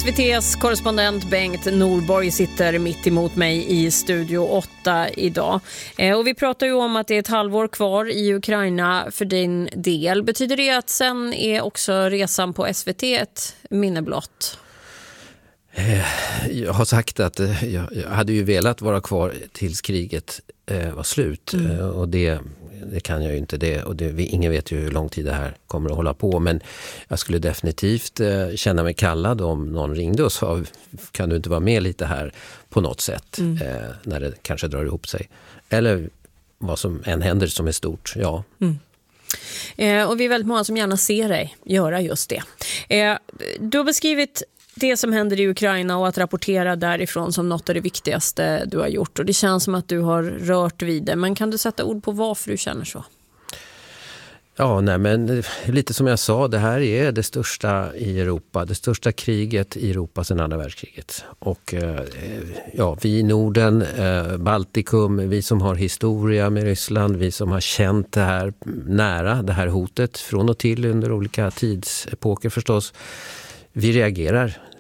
SVT:s korrespondent Bengt Norborg sitter mitt emot mig i Studio 8 idag. Och vi pratar ju om att det är ett halvår kvar i Ukraina för din del. Betyder det att sen är också resan på SVT ett minne blott? Jag har sagt att jag hade ju velat vara kvar tills kriget var slut. Och det kan jag ju inte. Ingen vet ju hur lång tid det här kommer att hålla på. Men jag skulle definitivt känna mig kallad om någon ringde och sa, kan du inte vara med lite här på något sätt när det kanske drar ihop sig. Eller vad som än händer som är stort, ja. Och vi är väldigt många som gärna ser dig göra just det. Du har beskrivit det som händer i Ukraina och att rapportera därifrån som något av det viktigaste du har gjort. Och det känns som att du har rört vid det. Men kan du sätta ord på varför du känner så? Ja, men lite som jag sa, det här är det största i Europa. Det största kriget i Europa sedan andra världskriget. Och vi i Norden, Baltikum, vi som har historia med Ryssland, vi som har känt det här nära, det här hotet från och till under olika tidsepoker förstås. Vi reagerar